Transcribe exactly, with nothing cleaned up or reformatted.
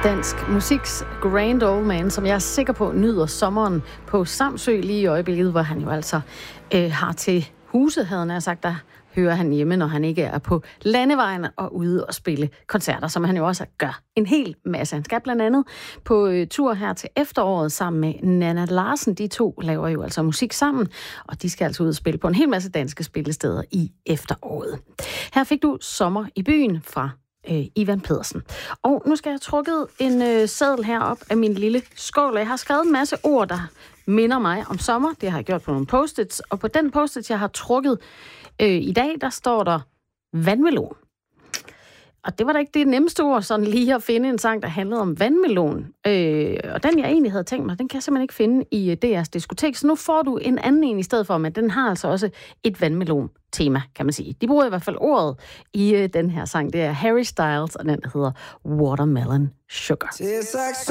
Dansk musiks Grand Old Man, som jeg er sikker på nyder sommeren på Samsø lige i øjeblikket, hvor han jo altså øh, har til huset, havde han sagt, der hører han hjemme, når han ikke er på landevejen og ude og spille koncerter, som han jo også gør en hel masse. Han skal blandt andet på øh, tur her til efteråret sammen med Nanna Larsen. De to laver jo altså musik sammen, og de skal altså ud og spille på en hel masse danske spillesteder i efteråret. Her fik du Sommer i byen fra øh, Ivan Pedersen. Og nu skal jeg have trukket en øh, seddel herop af min lille skål. Jeg har skrevet en masse ord, der minder mig om sommer. Det har jeg gjort på nogle post-its, og på den post-it, jeg har trukket øh, i dag, der står der vandmelon. Og det var da ikke det nemmeste ord, sådan lige at finde en sang, der handlede om vandmelon. Øh, og den, jeg egentlig havde tænkt mig, den kan jeg simpelthen ikke finde i D R's diskotek. Så nu får du en anden en i stedet for, men den har altså også et vandmelon-tema, kan man sige. De bruger i hvert fald ordet i øh, den her sang. Det er Harry Styles, og den hedder Watermelon Sugar.